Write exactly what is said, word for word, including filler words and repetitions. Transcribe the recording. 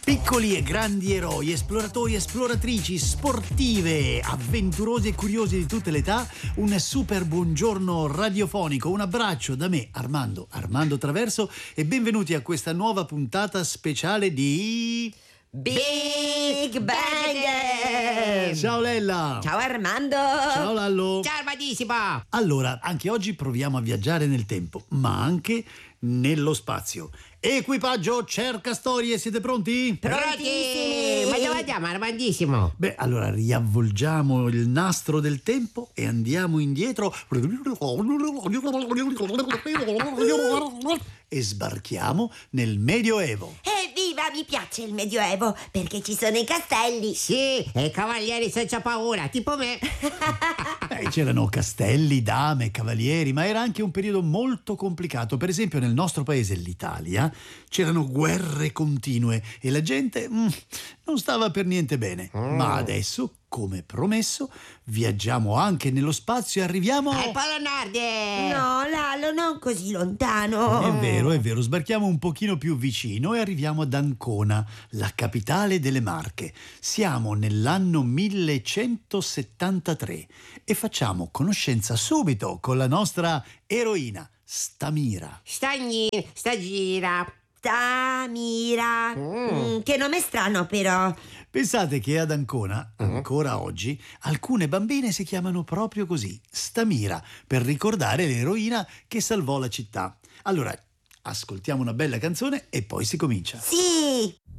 Piccoli e grandi eroi, esploratori e esploratrici, sportive, avventurosi e curiosi di tutte le età, un super buongiorno radiofonico, un abbraccio da me, Armando, Armando Traverso, e benvenuti a questa nuova puntata speciale di... Big Bang! Ciao Lella! Ciao Armando! Ciao Lallo! Ciao Armandissimo! Allora, anche oggi proviamo a viaggiare nel tempo, ma anche nello spazio. Equipaggio, cerca storie, siete pronti? Prontissimi! Ma dove andiamo, Armandissimo? Beh, allora riavvolgiamo il nastro del tempo e andiamo indietro e sbarchiamo nel Medioevo. Evviva, mi piace il Medioevo, perché ci sono i castelli. Sì, e cavalieri senza paura, tipo me. Eh, c'erano castelli, dame, cavalieri, ma era anche un periodo molto complicato. Per esempio, nel nostro paese, l'Italia, c'erano guerre continue e la gente mm, non stava per niente bene. Mm. Ma adesso, come promesso, viaggiamo anche nello spazio e arriviamo... Al Polo Nord! No, Lalo, non così lontano. È vero, è vero, sbarchiamo un pochino più vicino e arriviamo ad Ancona, la capitale delle Marche. Siamo nell'anno millecentosettantatré e facciamo conoscenza subito con la nostra eroina, Stamira. Stagni, stagira. Stamira. Mm. Mm, che nome strano, però. Pensate che ad Ancona, ancora oggi, alcune bambine si chiamano proprio così, Stamira, per ricordare l'eroina che salvò la città. Allora, ascoltiamo una bella canzone e poi si comincia. Sì!